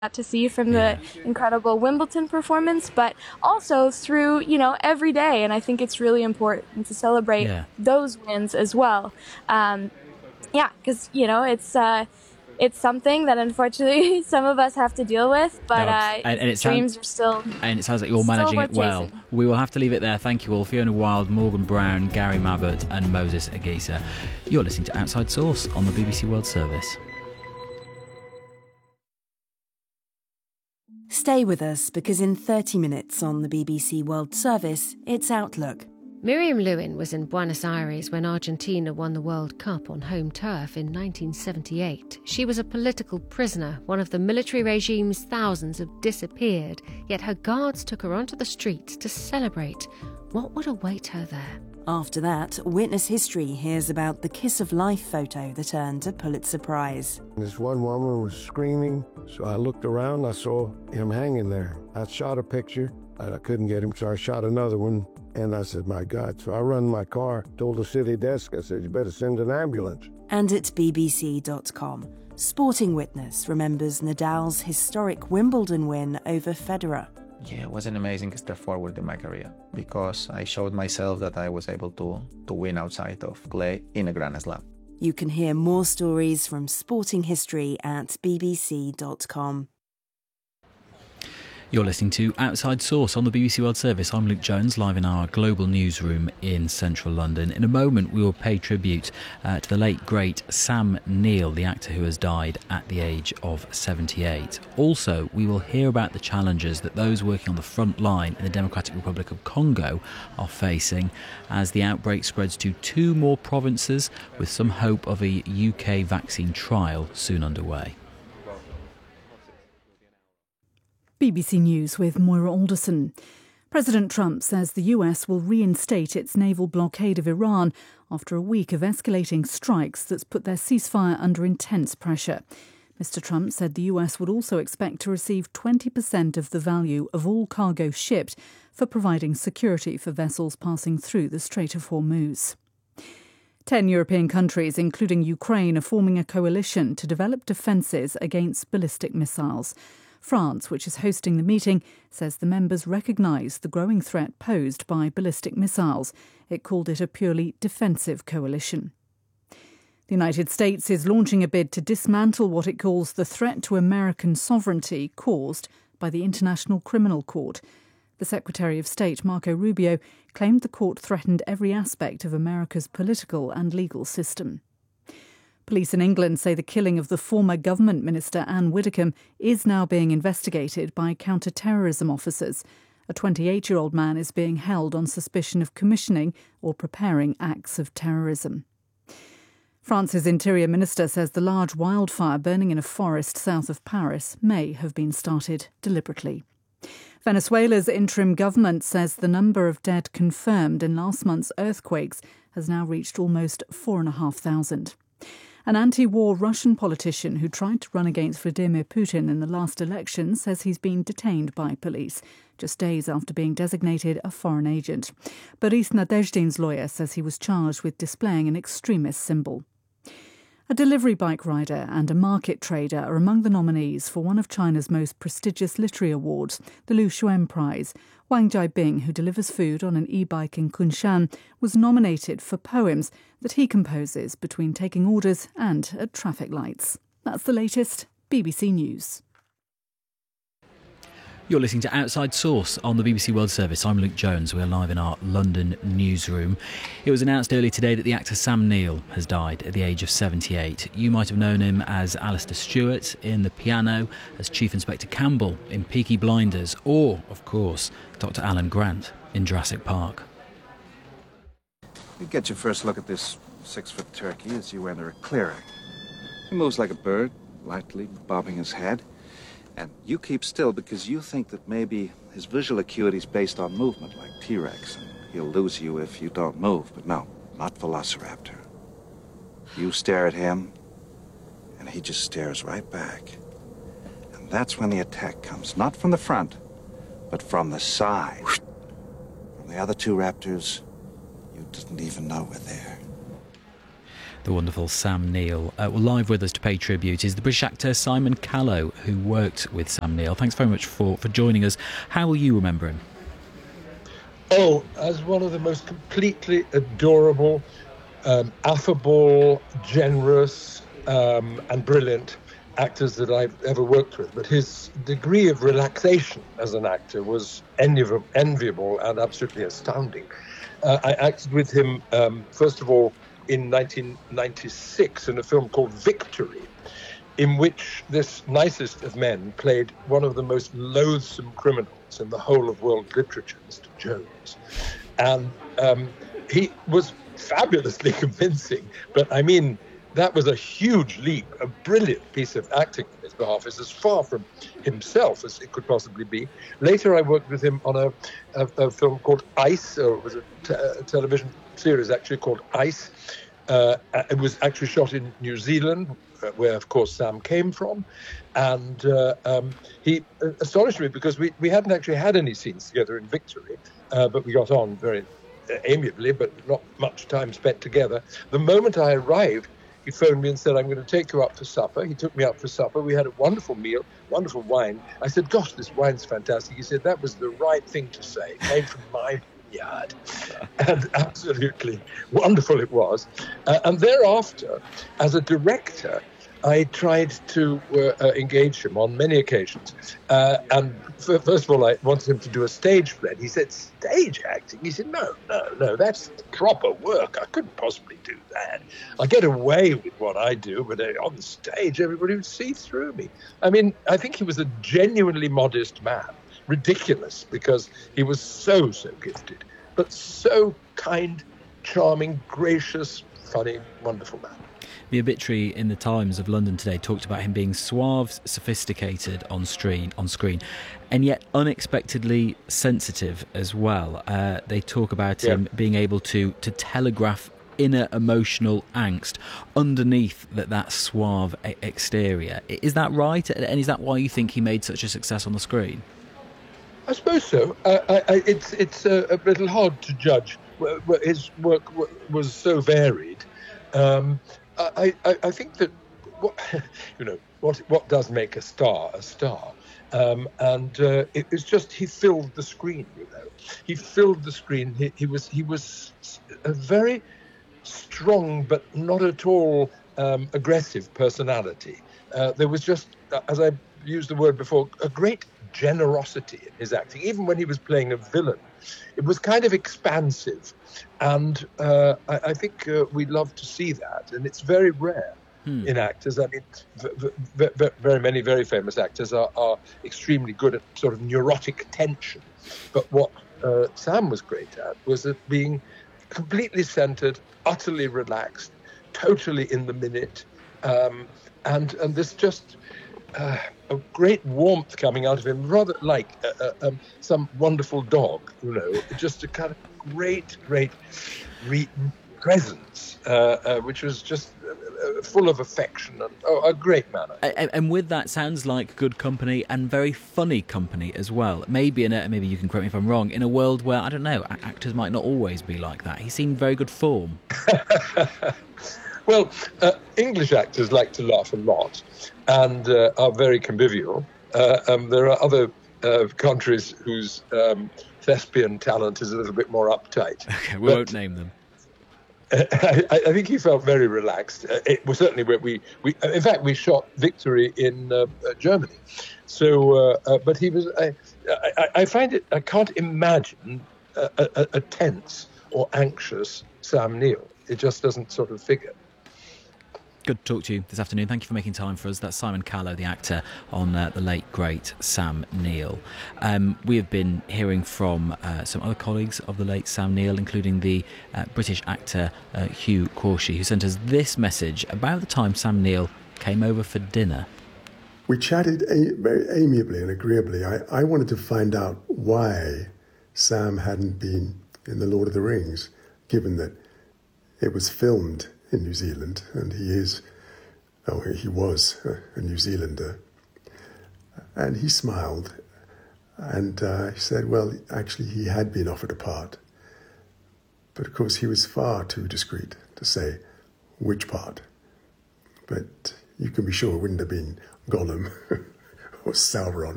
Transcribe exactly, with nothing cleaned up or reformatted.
to see from the yeah. incredible Wimbledon performance, but also through, you know, every day. And I think it's really important to celebrate yeah. those wins as well. Um, yeah, because, you know, it's uh, it's something that unfortunately some of us have to deal with, but no, uh, and, and it dreams sounds, are still And it sounds like you're managing it well. chasing. We will have to leave it there. Thank you all. Fiona Wilde, Morgan Brown, Gary Mabbott and Moses Agisa. You're listening to Outside Source on the B B C World Service. Stay with us, because in thirty minutes on the B B C World Service, it's Outlook. Miriam Lewin was in Buenos Aires when Argentina won the World Cup on home turf in nineteen seventy-eight. She was a political prisoner, one of the military regime's thousands have disappeared, yet her guards took her onto the streets to celebrate. What would await her there? After that, Witness History hears about the Kiss of Life photo that earned a Pulitzer Prize. This one woman was screaming, so I looked around, I saw him hanging there. I shot a picture, and I couldn't get him, so I shot another one, and I said, my God. So I run my car, told the city desk, I said, you better send an ambulance. And at B B C dot com, Sporting Witness remembers Nadal's historic Wimbledon win over Federer. Yeah, it was an amazing step forward in my career, because I showed myself that I was able to, to win outside of clay in a Grand Slam. You can hear more stories from sporting history at B B C dot com. You're listening to Outside Source on the B B C World Service. I'm Luke Jones, live in our global newsroom in central London. In a moment, we will pay tribute uh, to the late, great Sam Neill, the actor who has died at the age of seventy-eight. Also, we will hear about the challenges that those working on the front line in the Democratic Republic of Congo are facing as the outbreak spreads to two more provinces, with some hope of a U K vaccine trial soon underway. B B C News with Moira Alderson. President Trump says the U S will reinstate its naval blockade of Iran after a week of escalating strikes that's put their ceasefire under intense pressure. Mister Trump said the U S would also expect to receive twenty percent of the value of all cargo shipped for providing security for vessels passing through the Strait of Hormuz. Ten European countries, including Ukraine, are forming a coalition to develop defences against ballistic missiles. France, which is hosting the meeting, says the members recognise the growing threat posed by ballistic missiles. It called it a purely defensive coalition. The United States is launching a bid to dismantle what it calls the threat to American sovereignty caused by the International Criminal Court. The Secretary of State, Marco Rubio, claimed the court threatened every aspect of America's political and legal system. Police in England say the killing of the former government minister Anne Widdecombe is now being investigated by counter-terrorism officers. A twenty-eight-year-old man is being held on suspicion of commissioning or preparing acts of terrorism. France's Interior Minister says the large wildfire burning in a forest south of Paris may have been started deliberately. Venezuela's interim government says the number of dead confirmed in last month's earthquakes has now reached almost four thousand five hundred. An anti-war Russian politician who tried to run against Vladimir Putin in the last election says he's been detained by police, just days after being designated a foreign agent. Boris Nadezhdin's lawyer says he was charged with displaying an extremist symbol. A delivery bike rider and a market trader are among the nominees for one of China's most prestigious literary awards, the Lu Xun Prize. Wang Jiabing, who delivers food on an e-bike in Kunshan, was nominated for poems that he composes between taking orders and at traffic lights. That's the latest. B B C News. You're listening to Outside Source on the B B C World Service. I'm Luke Jones. We're live in our London newsroom. It was announced earlier today that the actor Sam Neill has died at the age of seventy-eight. You might have known him as Alistair Stewart in The Piano, as Chief Inspector Campbell in Peaky Blinders, or, of course, Doctor Alan Grant in Jurassic Park. You get your first look at this six-foot turkey as you enter a clearing. He moves like a bird, lightly bobbing his head. And you keep still because you think that maybe his visual acuity is based on movement, like T-Rex, and he'll lose you if you don't move. But no, not Velociraptor. You stare at him, and he just stares right back. And that's when the attack comes, not from the front, but from the side. From the other two raptors, you didn't even know were there. The wonderful Sam Neill. Uh, well, live with us to pay tribute is the British actor Simon Callow, who worked with Sam Neill. Thanks very much for, for joining us. How will you remember him? Oh, as one of the most completely adorable, um, affable, generous, um, and brilliant actors that I've ever worked with. But his degree of relaxation as an actor was envi- enviable and absolutely astounding. Uh, I acted with him, um, first of all, in nineteen ninety-six in a film called Victory, in which this nicest of men played one of the most loathsome criminals in the whole of world literature, Mister Jones. And um, he was fabulously convincing, but I mean, that was a huge leap, a brilliant piece of acting on his behalf. It's as far from himself as it could possibly be. Later, I worked with him on a, a, a film called Ice, or it was a, te- a television series actually called Ice. Uh, it was actually shot in New Zealand, where, of course, Sam came from. And uh, um, he astonished me because we, we hadn't actually had any scenes together in Victory, uh, but we got on very amiably, but not much time spent together. The moment I arrived, he phoned me and said, I'm going to take you out for supper. He took me out for supper. We had a wonderful meal, wonderful wine. I said, gosh, this wine's fantastic. He said, that was the right thing to say. It came from my yard. And absolutely wonderful it was. Uh, and thereafter, as a director, I tried to uh, uh, engage him on many occasions. Uh, and f- first of all, I wanted him to do a stage play. He said, stage acting? He said, no, no, no, that's proper work. I couldn't possibly do that. I get away with what I do, but uh, on the stage, everybody would see through me. I mean, I think he was a genuinely modest man. Ridiculous, because he was so, so gifted, but so kind, charming, gracious, funny, wonderful man. The obituary in the Times of London today talked about him being suave, sophisticated on screen, on screen, and yet unexpectedly sensitive as well. Uh, they talk about yeah. him being able to to telegraph inner emotional angst underneath that, that suave exterior. Is that right? And is that why you think he made such a success on the screen? I suppose so. Uh, I, I, it's it's a, a little hard to judge. His work was so varied. Um, I, I, I think that what, you know what what does make a star a star, um, and uh, it was just he filled the screen. You know, he filled the screen. He, he was he was a very strong but not at all um, aggressive personality. Uh, there was just, as I used the word before, a great generosity in his acting. Even when he was playing a villain, it was kind of expansive. And uh, I, I think uh, we love to see that. And it's very rare hmm. in actors. I mean, v- v- v- very many very famous actors are, are extremely good at sort of neurotic tension. But what uh, Sam was great at was at being completely centered, utterly relaxed, totally in the minute. Um, and, and this just... Uh, a great warmth coming out of him, rather like uh, uh, um, some wonderful dog, you know, just a kind of great, great re- presence, uh, uh, which was just uh, full of affection and oh, a great manner. And, and with that, sounds like good company and very funny company as well. Maybe in a, maybe you can correct me if I'm wrong, in a world where, I don't know, actors might not always be like that. He seemed very good form. Well, uh, English actors like to laugh a lot and uh, are very convivial. Uh, um, there are other uh, countries whose um, thespian talent is a little bit more uptight. Okay, we but, won't name them. Uh, I, I think he felt very relaxed. Uh, it was certainly where we, we, in fact, we shot Victory in uh, uh, Germany. So, uh, uh, but he was. I, I, I find it. I can't imagine a, a, a tense or anxious Sam Neill. It just doesn't sort of figure. Good to talk to you this afternoon. Thank you for making time for us. That's Simon Callow, the actor, on uh, the late, great Sam Neill. Um, we have been hearing from uh, some other colleagues of the late Sam Neill, including the uh, British actor uh, Hugh Corshey, who sent us this message about the time Sam Neill came over for dinner. We chatted a- very amiably and agreeably. I-, I wanted to find out why Sam hadn't been in The Lord of the Rings, given that it was filmed in New Zealand, and he is, oh, he was a New Zealander. And he smiled, and uh, he said, well, actually, he had been offered a part. But of course, he was far too discreet to say which part. But you can be sure it wouldn't have been Gollum or Sauron.